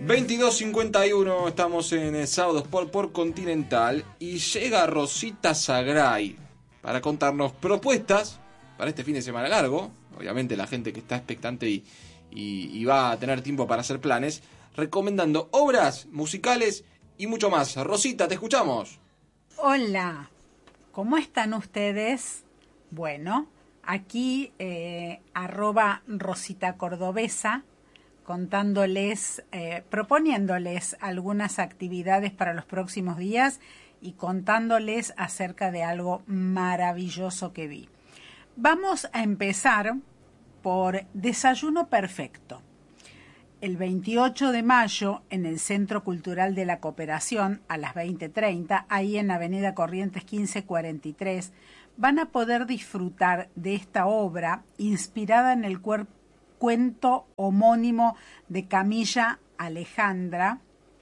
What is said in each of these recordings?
22:51, estamos en Sábado Sport por Continental y llega Rosita Sagray para contarnos propuestas para este fin de semana largo. Obviamente la gente que está expectante y va a tener tiempo para hacer planes, recomendando obras musicales y mucho más. Rosita, te escuchamos. Hola, ¿cómo están ustedes? Bueno, aquí @Rosita Cordobesa, contándoles, proponiéndoles algunas actividades para los próximos días y contándoles acerca de algo maravilloso que vi. Vamos a empezar por Desayuno Perfecto. El 28 de mayo, en el Centro Cultural de la Cooperación, a las 20:30, ahí en Avenida Corrientes 1543, van a poder disfrutar de esta obra inspirada en el cuento homónimo de Camilla Alejandra.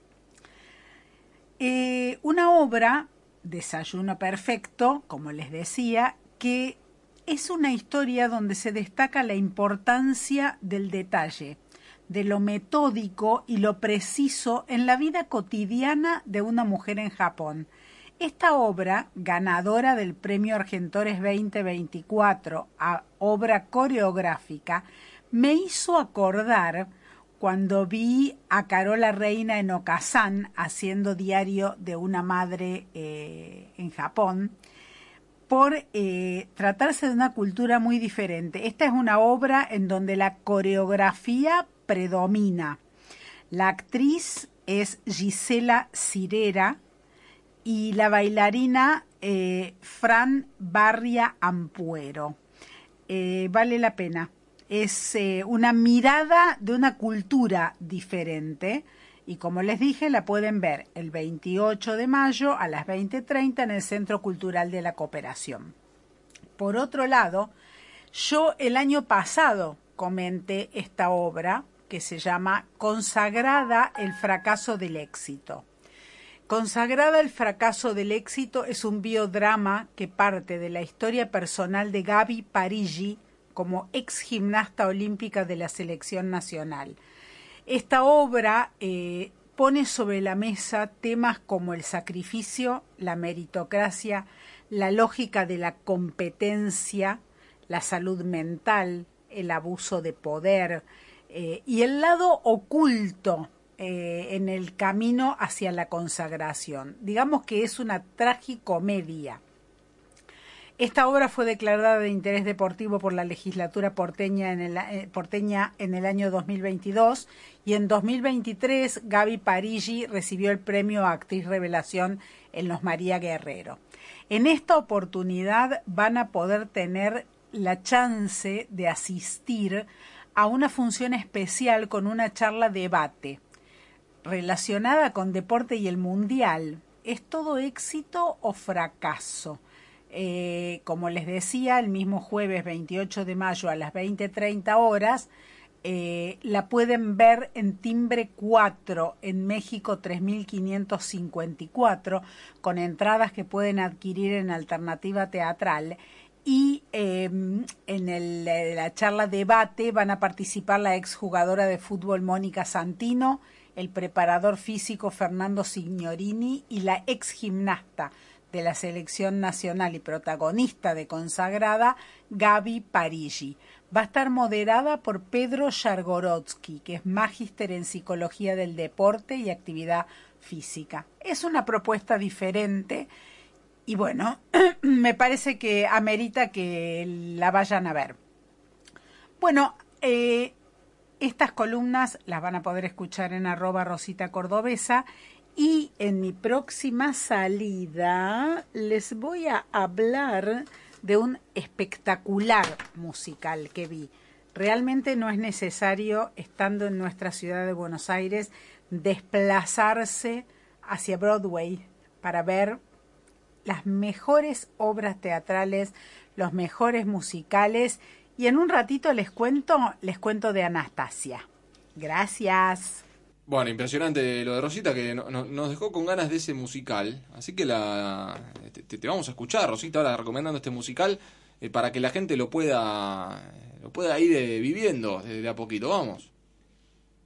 Una obra, Desayuno Perfecto, como les decía, que es una historia donde se destaca la importancia del detalle, de lo metódico y lo preciso en la vida cotidiana de una mujer en Japón. Esta obra, ganadora del Premio Argentores 2024 a obra coreográfica, me hizo acordar cuando vi a Carola Reina en Okazan haciendo Diario de una madre en Japón, por tratarse de una cultura muy diferente. Esta es una obra en donde la coreografía predomina. La actriz es Gisela Cirera y la bailarina Fran Barria Ampuero. Vale la pena. Es una mirada de una cultura diferente y como les dije la pueden ver el 28 de mayo a las 20:30 en el Centro Cultural de la Cooperación. Por otro lado, yo el año pasado comenté esta obra que se llama Consagrada el fracaso del éxito. Consagrada el fracaso del éxito es un biodrama que parte de la historia personal de Gaby Parigi como ex gimnasta olímpica de la selección nacional. Esta obra pone sobre la mesa temas como el sacrificio, la meritocracia, la lógica de la competencia, la salud mental, el abuso de poder y el lado oculto en el camino hacia la consagración. Digamos que es una tragicomedia. Esta obra fue declarada de interés deportivo por la legislatura porteña en el año 2022 y en 2023 Gaby Parigi recibió el premio a Actriz Revelación en los María Guerrero. En esta oportunidad van a poder tener la chance de asistir a una función especial con una charla debate relacionada con deporte y el mundial. ¿Es todo éxito o fracaso? Como les decía, el mismo jueves 28 de mayo a las 20:30 horas, la pueden ver en Timbre 4 en México 3554, con entradas que pueden adquirir en Alternativa Teatral. Y en la charla debate van a participar la exjugadora de fútbol Mónica Santino, el preparador físico Fernando Signorini y la ex gimnasta de la selección nacional y protagonista de Consagrada, Gaby Parigi. Va a estar moderada por Pedro Yargorodsky, que es magíster en Psicología del Deporte y Actividad Física. Es una propuesta diferente y bueno, me parece que amerita que la vayan a ver. Bueno, estas columnas las van a poder escuchar en @Rosita Cordobesa. Y en mi próxima salida les voy a hablar de un espectacular musical que vi. Realmente no es necesario, estando en nuestra ciudad de Buenos Aires, desplazarse hacia Broadway para ver las mejores obras teatrales, los mejores musicales. Y en un ratito les cuento de Anastasia. Gracias. Bueno, impresionante lo de Rosita, que nos dejó con ganas de ese musical. Así que te vamos a escuchar, Rosita, ahora recomendando este musical para que la gente lo pueda ir viviendo de a poquito. Vamos.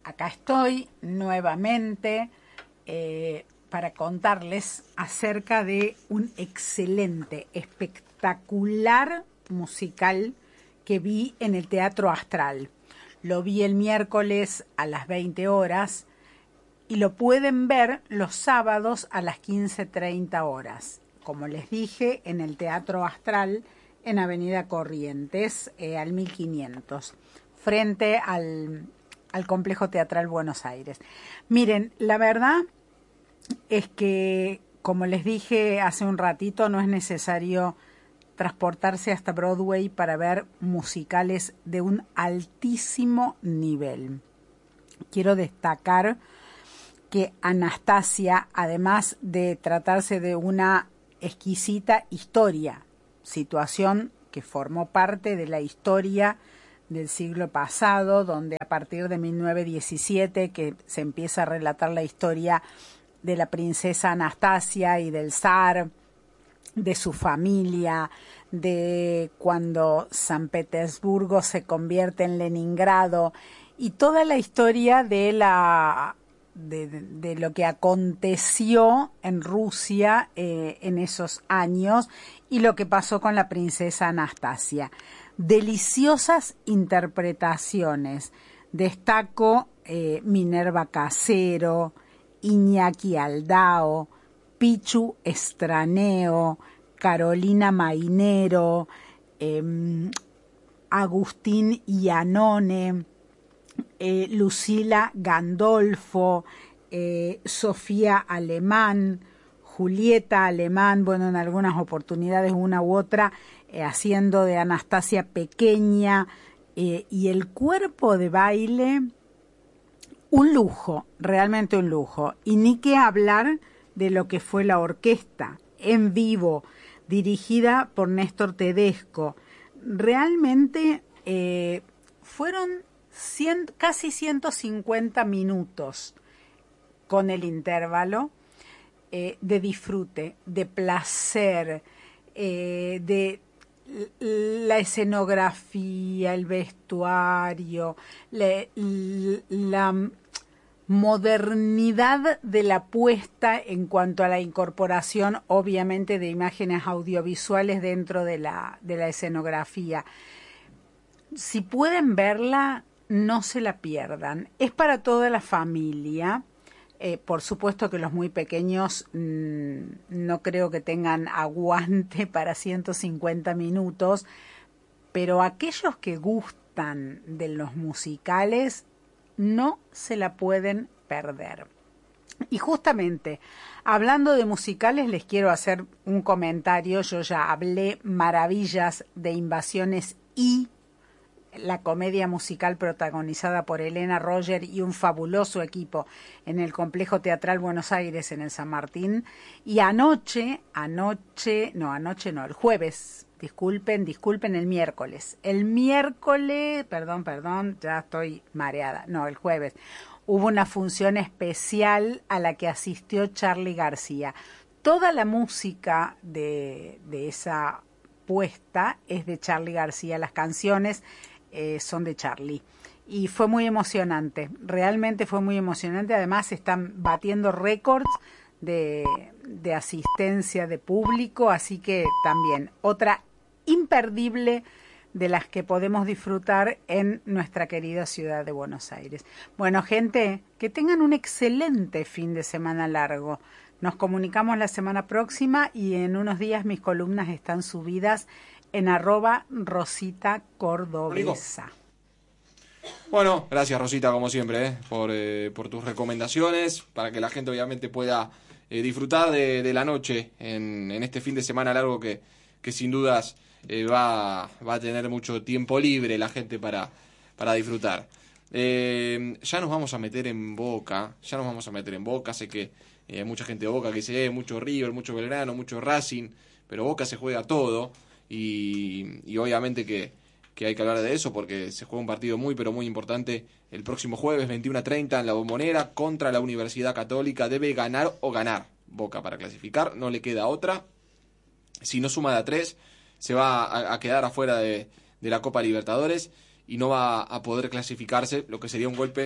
acá estoy nuevamente para contarles acerca de un excelente, espectacular musical que vi en el Teatro Astral. Lo vi el miércoles a las 20 horas y lo pueden ver los sábados a las 15:30 horas. Como les dije, en el Teatro Astral, en Avenida Corrientes, al 1500, frente al Complejo Teatral Buenos Aires. Miren, la verdad es que, como les dije hace un ratito, no es necesario transportarse hasta Broadway para ver musicales de un altísimo nivel. Quiero destacar que Anastasia, además de tratarse de una exquisita historia, situación que formó parte de la historia del siglo pasado, donde a partir de 1917 que se empieza a relatar la historia de la princesa Anastasia y del zar, de su familia, de cuando San Petersburgo se convierte en Leningrado y toda la historia de lo que aconteció en Rusia en esos años y lo que pasó con la princesa Anastasia. Deliciosas interpretaciones. Destaco Minerva Casero, Iñaki Aldao, Pichu Estraneo, Carolina Mainero, Agustín Iannone, Lucila Gandolfo, Sofía Alemán, Julieta Alemán, bueno, en algunas oportunidades una u otra, haciendo de Anastasia pequeña, y el cuerpo de baile, un lujo, realmente un lujo. Y ni qué hablar de lo que fue la orquesta en vivo, dirigida por Néstor Tedesco. Realmente fueron casi 150 minutos con el intervalo de disfrute, de placer, de la escenografía, el vestuario, la modernidad de la puesta en cuanto a la incorporación, obviamente, de imágenes audiovisuales dentro de la escenografía. Si pueden verla, no se la pierdan. Es para toda la familia. Por supuesto que los muy pequeños no creo que tengan aguante para 150 minutos, pero aquellos que gustan de los musicales no se la pueden perder. Y justamente, hablando de musicales, les quiero hacer un comentario. Yo ya hablé maravillas de Invasiones y la comedia musical protagonizada por Elena Roger y un fabuloso equipo en el Complejo Teatral Buenos Aires en el San Martín. Y el jueves, disculpen, el miércoles, perdón, ya estoy mareada, el jueves, hubo una función especial a la que asistió Charly García. Toda la música de esa puesta es de Charly García, las canciones son de Charly. Y fue muy emocionante, realmente fue muy emocionante. Además están batiendo récords de asistencia de público, así que también otra imperdible de las que podemos disfrutar en nuestra querida ciudad de Buenos Aires. Bueno, gente, que tengan un excelente fin de semana largo. Nos comunicamos la semana próxima y en unos días mis columnas están subidas en @Rosita Cordobesa. Bueno, gracias Rosita, como siempre, por tus recomendaciones, para que la gente obviamente pueda disfrutar de la noche en este fin de semana largo que sin dudas va a tener mucho tiempo libre la gente para disfrutar. Ya nos vamos a meter en Boca, sé que hay mucha gente de Boca que dice mucho River, mucho Belgrano, mucho Racing, pero Boca se juega todo y obviamente que hay que hablar de eso porque se juega un partido muy pero muy importante el próximo jueves 21:30 en la Bombonera contra la Universidad Católica. Debe ganar o ganar Boca para clasificar, no le queda otra. Si no suma de a 3 se va a quedar afuera de la Copa Libertadores y no va a poder clasificarse, lo que sería un golpe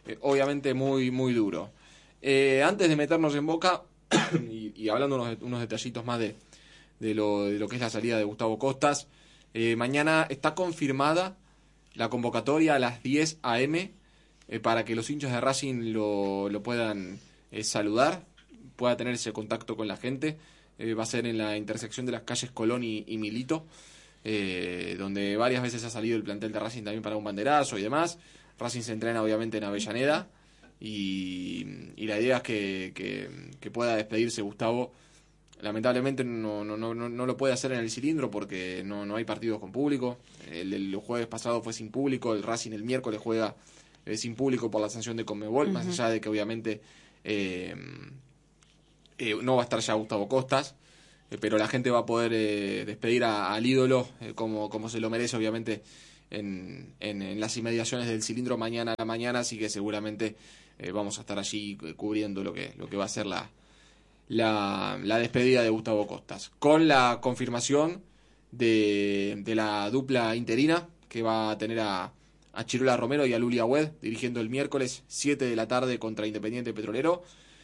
obviamente muy, muy duro. Antes de meternos en Boca, y hablando unos detallitos más de lo que es la salida de Gustavo Costas, mañana está confirmada la convocatoria a las 10 a.m. Para que los hinchas de Racing lo puedan saludar, pueda tener ese contacto con la gente. Va a ser en la intersección de las calles Colón y Milito, donde varias veces ha salido el plantel de Racing también para un banderazo y demás. Racing se entrena obviamente en Avellaneda y la idea es que pueda despedirse Gustavo. Lamentablemente no lo puede hacer en el cilindro porque no hay partidos con público. El jueves pasado fue sin público, el Racing el miércoles juega sin público por la sanción de Conmebol, más allá de que obviamente no va a estar ya Gustavo Costas, pero la gente va a poder despedir al ídolo como se lo merece obviamente en las inmediaciones del cilindro mañana a la mañana, así que seguramente vamos a estar allí cubriendo lo que va a ser la despedida de Gustavo Costas, con la confirmación de la dupla interina que va a tener a Chirola Romero y a Luli Agüed dirigiendo el miércoles 7 de la tarde contra Independiente Petrolero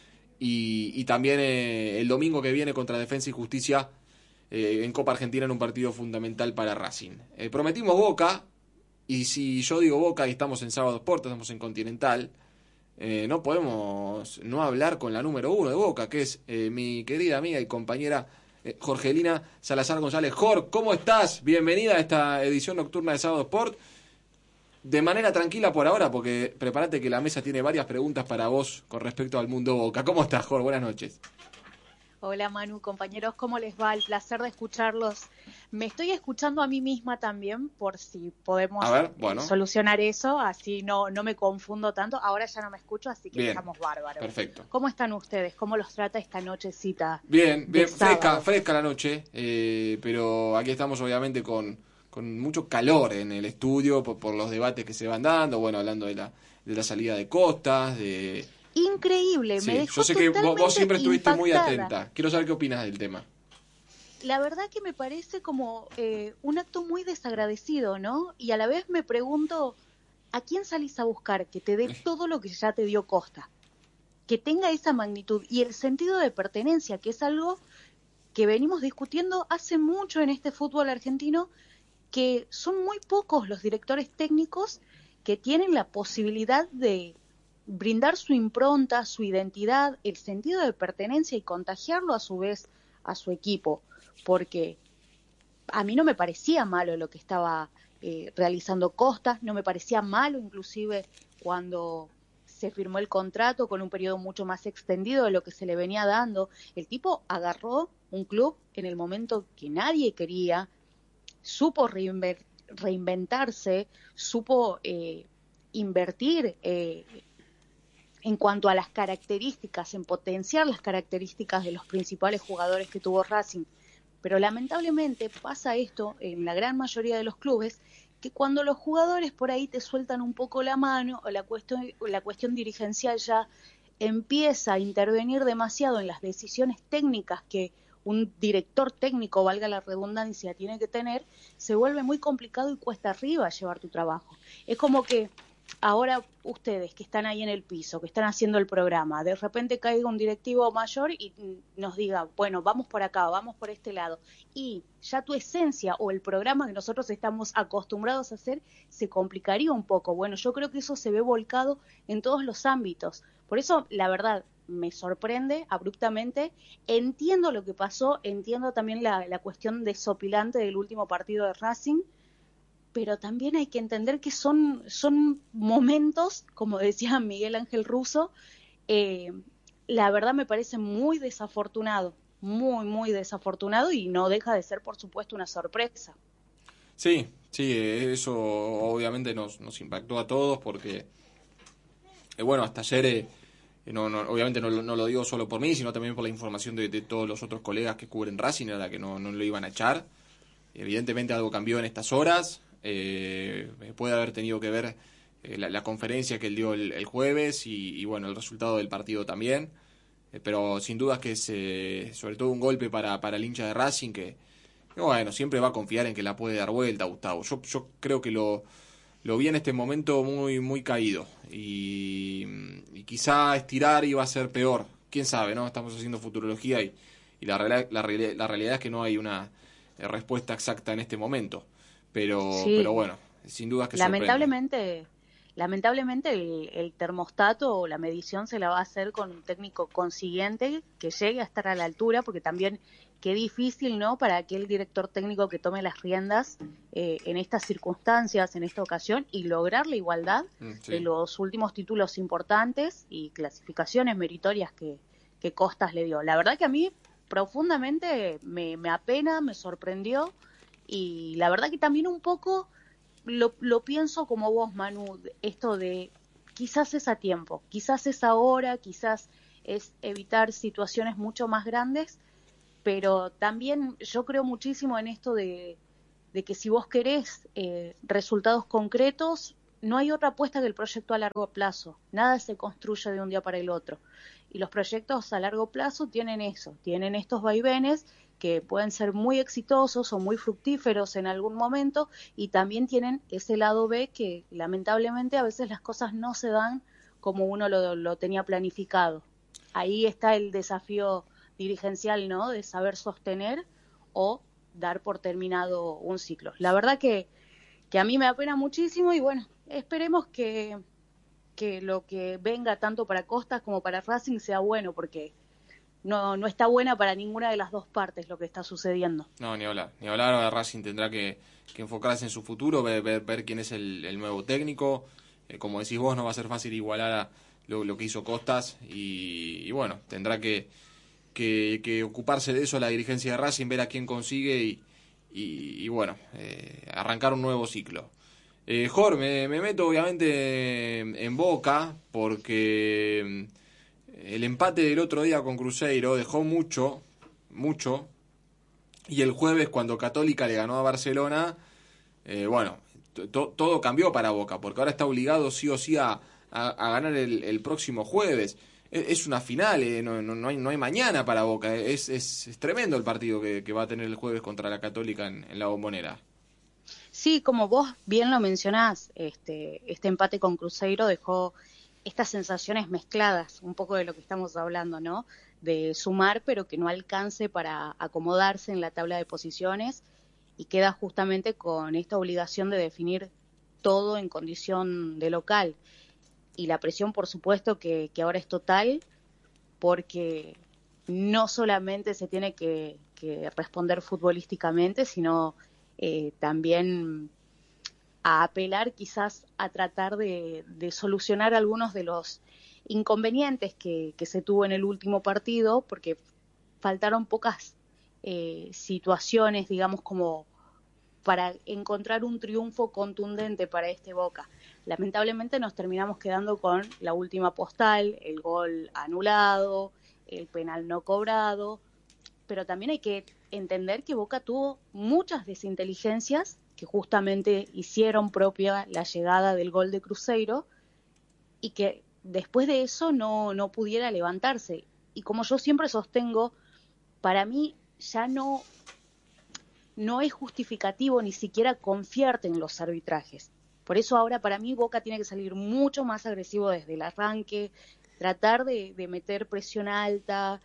y también el domingo que viene contra Defensa y Justicia en Copa Argentina en un partido fundamental para Racing. Prometimos Boca, y si yo digo Boca y estamos en Sábado Sport, estamos en Continental, no podemos no hablar con la número 1 de Boca, que es mi querida amiga y compañera Jorgelina Salazar González. Jorge, ¿cómo estás? Bienvenida a esta edición nocturna de Sábado Sport. De manera tranquila por ahora, porque prepárate que la mesa tiene varias preguntas para vos con respecto al mundo Boca. ¿Cómo estás, Jorge? Buenas noches. Hola Manu, compañeros, ¿cómo les va? El placer de escucharlos. Me estoy escuchando a mí misma también, por si podemos solucionar eso, así no me confundo tanto. Ahora ya no me escucho, así que estamos bárbaros. Perfecto. ¿Cómo están ustedes? ¿Cómo los trata esta nochecita? Bien, fresca la noche, pero aquí estamos obviamente con mucho calor en el estudio por los debates que se van dando, bueno, hablando de la salida de Costas, de... Increíble, sí, me dejó yo sé que vos siempre estuviste impactada. muy atenta. Quiero saber qué opinas del tema. La verdad que me parece como un acto muy desagradecido, ¿no? Y a la vez me pregunto, ¿a quién salís a buscar que te dé todo lo que ya te dio Costa? Que tenga esa magnitud y el sentido de pertenencia, que es algo que venimos discutiendo hace mucho en este fútbol argentino, que son muy pocos los directores técnicos que tienen la posibilidad de brindar su impronta, su identidad, el sentido de pertenencia y contagiarlo a su vez a su equipo, porque a mí no me parecía malo lo que estaba realizando Costas, no me parecía malo inclusive cuando se firmó el contrato con un periodo mucho más extendido de lo que se le venía dando. El tipo agarró un club en el momento que nadie quería, supo reinventarse, supo invertir en cuanto a las características, en potenciar las características de los principales jugadores que tuvo Racing. Pero lamentablemente pasa esto en la gran mayoría de los clubes, que cuando los jugadores por ahí te sueltan un poco la mano, o la cuestión dirigencial ya empieza a intervenir demasiado en las decisiones técnicas que un director técnico, valga la redundancia, tiene que tener, se vuelve muy complicado y cuesta arriba llevar tu trabajo. Es como que ahora ustedes que están ahí en el piso, que están haciendo el programa, de repente caiga un directivo mayor y nos diga, bueno, vamos por acá, vamos por este lado, y ya tu esencia o el programa que nosotros estamos acostumbrados a hacer se complicaría un poco. Bueno, yo creo que eso se ve volcado en todos los ámbitos. Por eso, la verdad, me sorprende abruptamente. Entiendo lo que pasó, entiendo también la cuestión desopilante del último partido de Racing, pero también hay que entender que son momentos, como decía Miguel Ángel Russo, la verdad me parece muy desafortunado, muy desafortunado, y no deja de ser, por supuesto, una sorpresa. Sí, eso obviamente nos impactó a todos porque, bueno, hasta ayer... obviamente no lo digo solo por mí, sino también por la información de todos los otros colegas que cubren Racing, era que no lo iban a echar. Evidentemente algo cambió en estas horas, puede haber tenido que ver la conferencia que él dio el jueves y bueno, el resultado del partido también, pero sin duda que es sobre todo un golpe para el hincha de Racing que bueno, siempre va a confiar en que la puede dar vuelta, Gustavo. Yo creo que lo vi en este momento muy caído y y quizá estirar iba a ser peor. Quién sabe, ¿no? Estamos haciendo futurología y la realidad es que no hay una respuesta exacta en este momento. Pero Sí, bueno, sin dudas que sorprende. lamentablemente el termostato o la medición se la va a hacer con un técnico consiguiente que llegue a estar a la altura, porque también qué difícil, ¿no? Para aquel director técnico que tome las riendas en estas circunstancias, en esta ocasión, y lograr la igualdad de Sí. los últimos títulos importantes y clasificaciones meritorias que Costas le dio. La verdad que a mí profundamente me apena, me sorprendió, y la verdad que también un poco lo pienso como vos, Manu, esto de quizás es a tiempo, quizás es ahora, quizás es evitar situaciones mucho más grandes, pero también yo creo muchísimo en esto de que si vos querés resultados concretos, no hay otra apuesta que el proyecto a largo plazo. Nada se construye de un día para el otro. Y los proyectos a largo plazo tienen eso, tienen estos vaivenes que pueden ser muy exitosos o muy fructíferos en algún momento, y también tienen ese lado B que lamentablemente a veces las cosas no se dan como uno lo tenía planificado. Ahí está el desafío dirigencial, ¿no? De saber sostener o dar por terminado un ciclo. La verdad que a mí me apena muchísimo, y bueno, esperemos que lo que venga tanto para Costas como para Racing sea bueno, porque no está buena para ninguna de las dos partes lo que está sucediendo. No, ni hablar. Ni hablar, ahora Racing tendrá que enfocarse en su futuro, ver quién es el nuevo técnico. Como decís vos, no va a ser fácil igualar a lo que hizo Costas y bueno, tendrá que ocuparse de eso la dirigencia de Racing, ver a quién consigue y bueno, arrancar un nuevo ciclo. Jorge, me meto obviamente en Boca porque el empate del otro día con Cruzeiro dejó mucho. Y el jueves, cuando Católica le ganó a Barcelona, bueno, todo cambió para Boca, porque ahora está obligado sí o sí a ganar el próximo jueves. Es una final, no hay mañana para Boca. Es tremendo el partido que va a tener el jueves contra la Católica en la Bombonera. Sí, como vos bien lo mencionás, este empate con Cruzeiro dejó estas sensaciones mezcladas, un poco de lo que estamos hablando, ¿no? De sumar, pero que no alcance para acomodarse en la tabla de posiciones, y queda justamente con esta obligación de definir todo en condición de local. Y la presión, por supuesto, que ahora es total, porque no solamente se tiene que responder futbolísticamente, sino también a apelar quizás a tratar de solucionar algunos de los inconvenientes que se tuvo en el último partido, porque faltaron pocas situaciones, digamos, como para encontrar un triunfo contundente para este Boca. Lamentablemente nos terminamos quedando con la última postal, el gol anulado, el penal no cobrado, pero también hay que entender que Boca tuvo muchas desinteligencias que justamente hicieron propia la llegada del gol de Cruzeiro, y que después de eso no pudiera levantarse. Y como yo siempre sostengo, para mí ya no es justificativo ni siquiera confiarte en los arbitrajes. Por eso ahora para mí Boca tiene que salir mucho más agresivo desde el arranque, tratar de meter presión alta,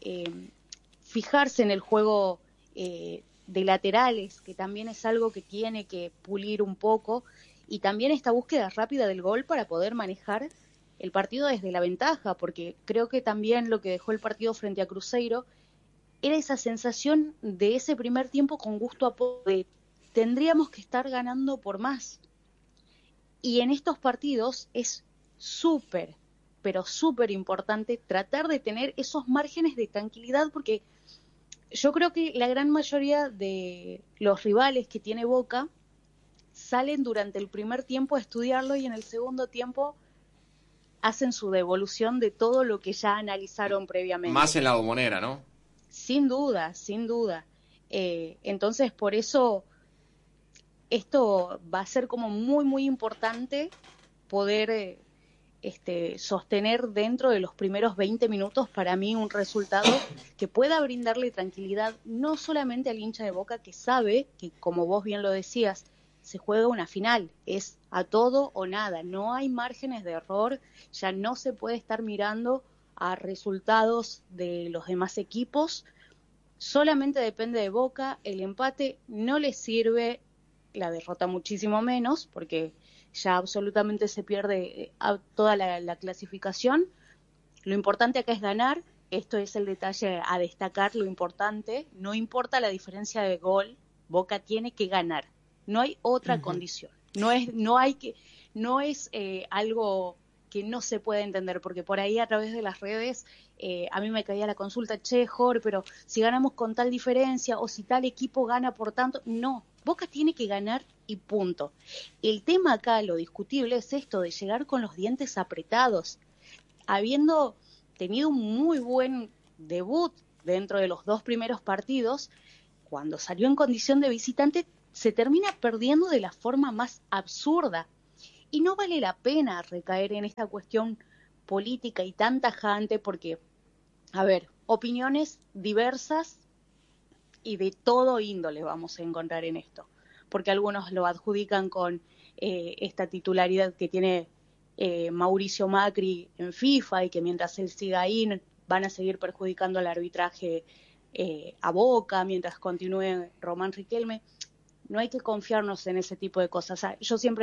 fijarse en el juego de laterales, que también es algo que tiene que pulir un poco, y también esta búsqueda rápida del gol para poder manejar el partido desde la ventaja, porque creo que también lo que dejó el partido frente a Cruzeiro era esa sensación de ese primer tiempo con gusto a poco, de tendríamos que estar ganando por más. Y en estos partidos es súper, pero súper importante tratar de tener esos márgenes de tranquilidad, porque yo creo que la gran mayoría de los rivales que tiene Boca salen durante el primer tiempo a estudiarlo, y en el segundo tiempo hacen su devolución de todo lo que ya analizaron Más previamente. en la Bombonera, ¿no? Sin duda, sin duda. Entonces, por eso esto va a ser como muy importante poder sostener dentro de los primeros 20 minutos para mí un resultado que pueda brindarle tranquilidad no solamente al hincha de Boca, que sabe que, como vos bien lo decías, se juega una final, es a todo o nada, no hay márgenes de error, ya no se puede estar mirando a resultados de los demás equipos, solamente depende de Boca, el empate no le sirve, la derrota muchísimo menos, porque ya absolutamente se pierde toda la clasificación. Lo importante acá es ganar, esto es el detalle a destacar, lo importante, no importa la diferencia de gol, Boca tiene que ganar, no hay otra condición, no es algo que no se puede entender, porque por ahí a través de las redes a mí me caía la consulta, che, Jorge, pero si ganamos con tal diferencia o si tal equipo gana por tanto, no, Boca tiene que ganar y punto. El tema acá, lo discutible, es esto de llegar con los dientes apretados, habiendo tenido un muy buen debut dentro de los 2 primeros partidos, cuando salió en condición de visitante se termina perdiendo de la forma más absurda. Y no vale la pena recaer en esta cuestión política y tan tajante porque, a ver, opiniones diversas y de todo índole vamos a encontrar en esto. Porque algunos lo adjudican con esta titularidad que tiene Mauricio Macri en FIFA y que mientras él siga ahí van a seguir perjudicando al arbitraje a Boca, mientras continúe Román Riquelme. No hay que confiarnos en ese tipo de cosas. Yo siempre